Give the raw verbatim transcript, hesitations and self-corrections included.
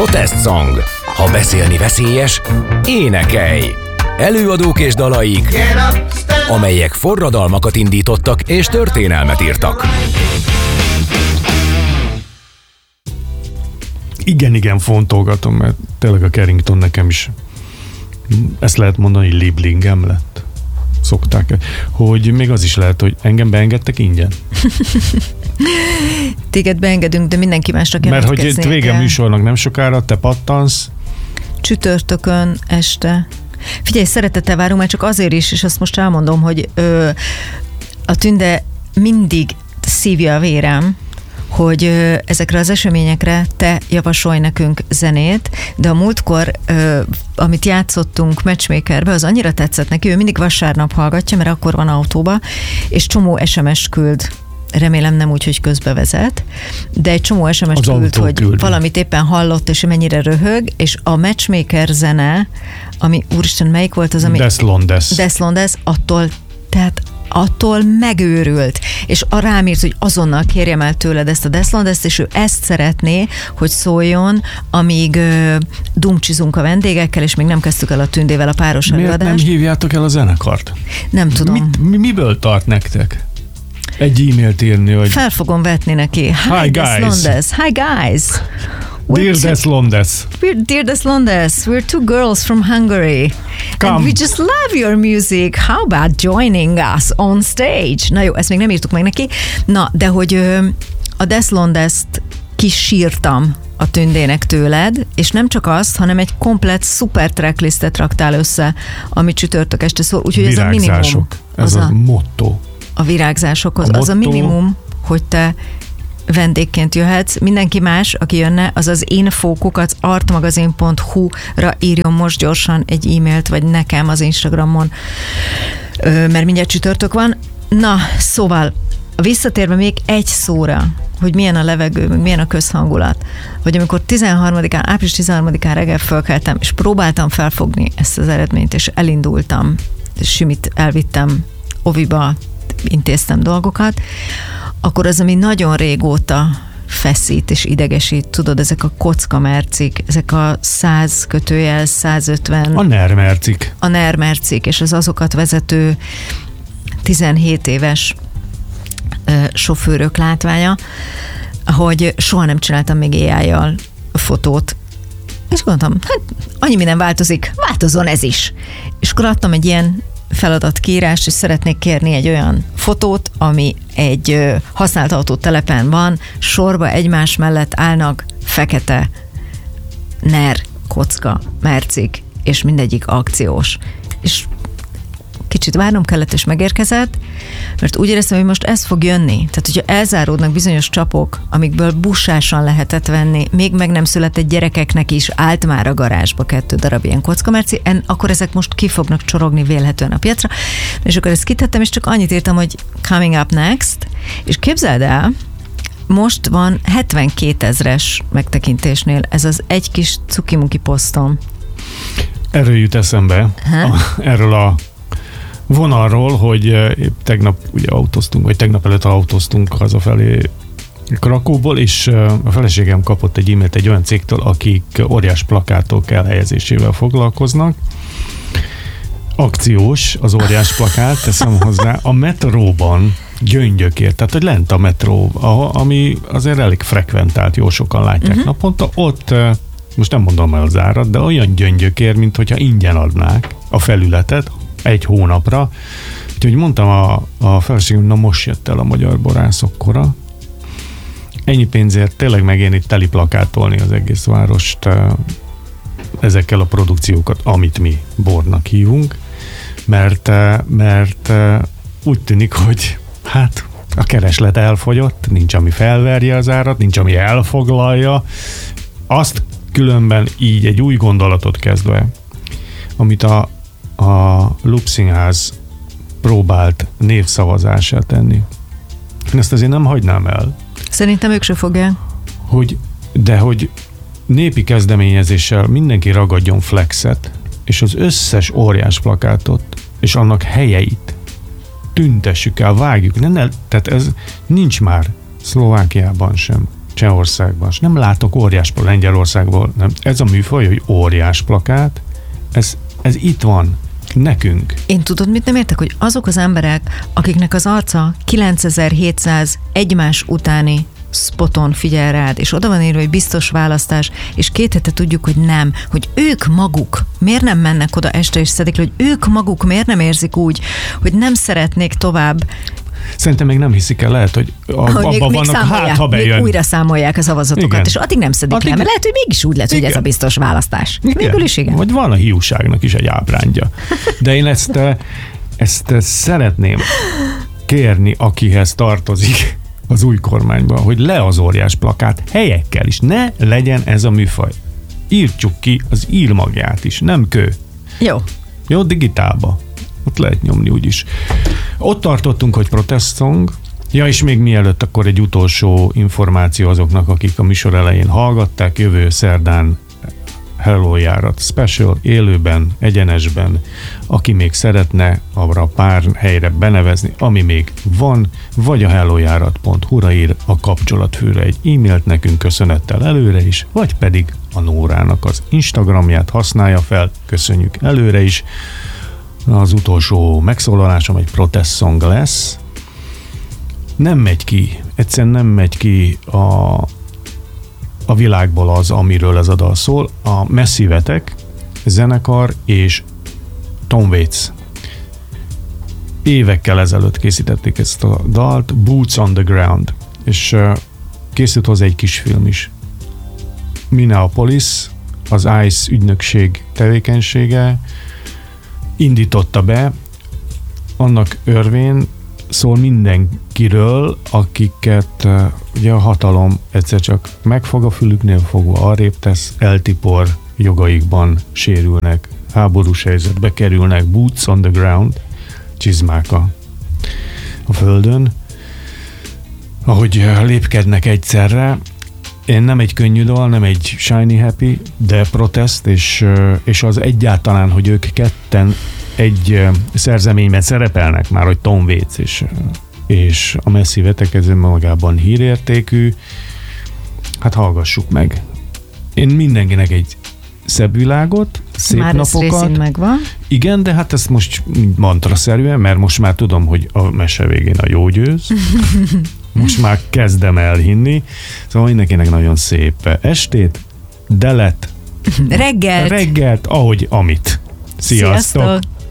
Protest Song. Ha beszélni veszélyes, énekelj! Előadók és dalaik, amelyek forradalmakat indítottak és történelmet írtak. Igen, igen, fontolgatom, mert tényleg a Carrington nekem is, ezt lehet mondani, lieblingem lett. Szokták, hogy még az is lehet, hogy engem beengedtek ingyen. Téged beengedünk, de mindenki másra kell. Mert hogy itt vége a műsornak nem sokára, te pattansz. Csütörtökön este. Figyelj, szeretettel várunk, már csak azért is, és azt most elmondom, hogy ö, a Tünde mindig szívja a vérem, hogy ö, ezekre az eseményekre te javasolj nekünk zenét, de a múltkor, ö, amit játszottunk Matchmakerbe, az annyira tetszett neki, ő mindig vasárnap hallgatja, mert akkor van autóba, és csomó es em es küld. Remélem nem úgy, hogy közbevezet, de egy csomó es em es küld, hogy küld. Valamit éppen hallott, és mennyire röhög, és a Matchmaker zene, ami, úristen, melyik volt az, ami... Deslondes. Deslondes, attól, tehát attól megőrült, és a rám írt, hogy azonnal kérjem el tőled ezt a Deslondest, és ő ezt szeretné, hogy szóljon, amíg uh, dumcsizunk a vendégekkel, és még nem kezdtük el a Tündével a páros előadást. Miért nem hívjátok el a zenekart? Nem tudom. Mit, mi, miből tart nektek? Egy e-mailt írni, hogy... Fel fogom vetni neki. Hi, Hi guys. Deslondes. Hi guys. Dear Deslondes. We're, dear Deslondes, we're two girls from Hungary. Come. And we just love your music. How about joining us on stage? Na jó, ezt még nem írtuk meg neki. Na, de hogy ö, a Deslondest kisírtam a Tündének tőled, és nem csak azt, hanem egy komplett szuper tracklistet raktál össze, amit csütörtök este szól. Úgyhogy ez a minimum. Ez az a, a motto. A virágzásokhoz. A az motto, a minimum, hogy te vendégként jöhetsz. Mindenki más, aki jönne, az az info kukac artmagazin pont hu-ra írjon most gyorsan egy e-mailt, vagy nekem az Instagramon, mert mindjárt csütörtök van. Na, szóval visszatérve még egy szóra, hogy milyen a levegő, meg milyen a közhangulat, hogy amikor tizenharmadikán, április tizenharmadikán reggel fölkeltem, és próbáltam felfogni ezt az eredményt, és elindultam, és Simit elvittem oviba, intéztem dolgokat, akkor az, ami nagyon régóta feszít és idegesít, tudod, ezek a kockamercik, ezek a száz kötőjel, százötven... A nermercik. A nermercik, és az azokat vezető tizenhét éves uh, sofőrök látványa, hogy soha nem csináltam még á í-jal fotót, és gondoltam, hát annyi minden változik, változzon ez is. És akkor adtam egy ilyen feladatkírást, és szeretnék kérni egy olyan fotót, ami egy ö, használt autótelepen van, sorba egymás mellett állnak fekete ner, kocka, mercik, és mindegyik akciós. És kicsit várnom kellett, és megérkezett, mert úgy éreztem, hogy most ez fog jönni. Tehát, hogyha elzáródnak bizonyos csapok, amikből bussásan lehetett venni, még meg nem született gyerekeknek is állt már a garázsba kettő darab ilyen kockamerci, en, akkor ezek most ki fognak csorogni vélhetően a piacra. És akkor ezt kitettem, és csak annyit írtam, hogy coming up next, és képzeld el, most van hetvenkétezres megtekintésnél ez az egy kis cukimuki posztom. Erről jut eszembe, a, erről a vonalról, hogy tegnap ugye autóztunk, vagy tegnap előtt autóztunk hazafelé Krakóból, és a feleségem kapott egy e-mailt egy olyan cégtől, akik óriás plakátok elhelyezésével foglalkoznak. Akciós az óriás plakát, teszem hozzá, a metróban gyöngyökért, tehát hogy lent a metró, ami azért elég frekventált, jó sokan látják uh-huh. naponta, ott most nem mondom el az árat, de olyan gyöngyökért, mint hogyha ingyen adnák a felületet egy hónapra. Úgyhogy mondtam a, a feleségem, na most jött el a magyar borászok kora. Ennyi pénzért tényleg megérni teli plakátolni az egész várost ezekkel a produkciókat, amit mi bornak hívunk, mert, mert úgy tűnik, hogy hát a kereslet elfogyott, nincs, ami felverje az árat, nincs, ami elfoglalja. Azt különben így egy új gondolatot kezdve, amit a a Lupszínház próbált névszavazását tenni. Én ezt azért nem hagynám el. Szerintem ők se fogják. Hogy, de hogy népi kezdeményezéssel mindenki ragadjon flexet, és az összes óriás plakátot, és annak helyeit tüntessük el, vágjuk. Ne, ne, tehát ez nincs már Szlovákiában sem. Csehországban, és nem látok óriás, Lengyelországból, nem. Ez a műfaj, hogy óriás plakát, ez, ez itt van, nekünk. Én tudod, mit nem értek, hogy azok az emberek, akiknek az arca kilencezer-hétszáz egymás utáni spoton figyel rád, és oda van írva, hogy biztos választás, és két hete tudjuk, hogy nem, hogy ők maguk miért nem mennek oda este és szedik le, hogy ők maguk miért nem érzik úgy, hogy nem szeretnék tovább. Szerintem még nem hiszik el, lehet, hogy abban még, vannak, még hát ha bejön. Még újra számolják a szavazatokat, igen. És addig nem szedik addig... le, mert lehet, hogy mégis úgy lett, igen. Hogy ez a biztos választás. Végül is igen. Vagy van a hiúságnak is egy ábrándja. De én ezt, ezt szeretném kérni, akihez tartozik az új kormányban, hogy le az óriás plakát helyekkel is. Ne legyen ez a műfaj. Írtsuk ki az írmagját is, nem kő. Jó. Jó, digitálba. Ott lehet nyomni úgyis. Ott tartottunk, hogy protest song. Ja, és még mielőtt akkor egy utolsó információ azoknak, akik a műsor elején hallgatták, jövő szerdán Hello járat special, élőben, egyenesben, aki még szeretne arra pár helyre benevezni, ami még van, vagy a hellojárat pont hu-ra ír a kapcsolatfőre egy e-mailt nekünk köszönettel előre is, vagy pedig a Nórának az Instagramját használja fel, köszönjük előre is. Az utolsó megszólalásom egy protest song lesz. Nem megy ki, egyszerűen nem megy ki a, a világból az, amiről ez a dal szól. A Massive-etek zenekar és Tom Waits évekkel ezelőtt készítették ezt a dalt, Boots on the Ground, és készült hozzá egy kis film is. Minneapolis, az ICE ügynökség tevékenysége indította be, annak örvén szól mindenkiről, akiket ugye a hatalom egyszer csak megfog a fülüknél fogva, arrébb tesz, eltipor, jogaikban sérülnek, háborús helyzetbe kerülnek, boots on the ground, csizmák a, a földön, ahogy lépkednek egyszerre. Én nem egy könnyű dal, nem egy shiny happy, de protest, és, és az egyáltalán, hogy ők ketten egy szerzeményben szerepelnek már, hogy Tom Waits és, és a Massive-etek, ez magában hírértékű, hát hallgassuk meg. Én mindenkinek egy szebb világot, szép már napokat. Megvan. Igen, de hát ezt most mantraszerűen, mert most már tudom, hogy a mese végén a jó győz. Most már kezdem elhinni. Szóval mindenkinek nagyon szép estét, delet, reggelt, reggelt, ahogy amit. Sziasztok! Sziasztok.